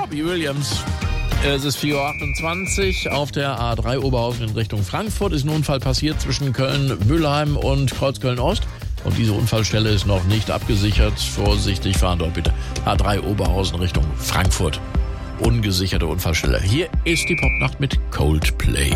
Robbie Williams. Es ist 4.28 Uhr auf der A3 Oberhausen in Richtung Frankfurt. Ist ein Unfall passiert zwischen Köln-Mühlheim und Kreuzköln-Ost. Und diese Unfallstelle ist noch nicht abgesichert. Vorsichtig fahren dort bitte. A3 Oberhausen Richtung Frankfurt. Ungesicherte Unfallstelle. Hier ist die Popnacht mit Coldplay.